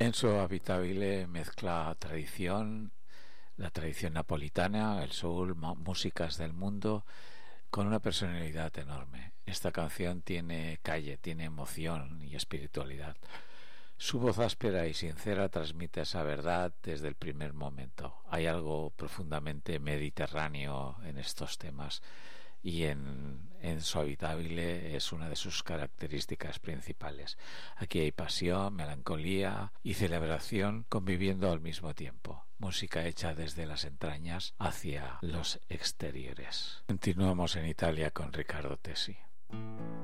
Enzo Abitabile mezcla la tradición napolitana, el soul, músicas del mundo, con una personalidad enorme. Esta canción tiene calle, tiene emoción y espiritualidad. Su voz áspera y sincera transmite esa verdad desde el primer momento. Hay algo profundamente mediterráneo en estos temas y en Enzo Abitabile es una de sus características principales. Aquí hay pasión, melancolía y celebración conviviendo al mismo tiempo. Música hecha desde las entrañas hacia los exteriores. Continuamos en Italia con Riccardo Tesi.